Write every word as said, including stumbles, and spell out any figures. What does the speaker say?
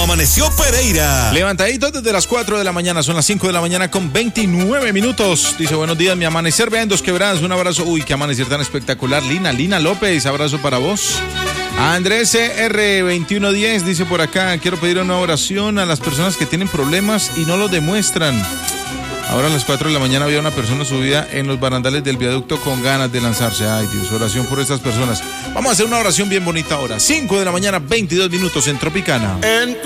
amaneció Pereira. Levantaditos desde las cuatro de la mañana, son las cinco de la mañana con veintinueve minutos. Dice, buenos días, mi amanecer, vean Dos Quebradas, un abrazo. Uy, qué amanecer tan espectacular. Lina, Lina López, abrazo para vos. Andrés R veintiuno diez dice por acá, quiero pedir una oración a las personas que tienen problemas y no lo demuestran. Ahora a las cuatro de la mañana había una persona subida en los barandales del viaducto con ganas de lanzarse. Ay, Dios, oración por estas personas. Vamos a hacer una oración bien bonita ahora. cinco de la mañana, veintidós minutos en Tropicana. En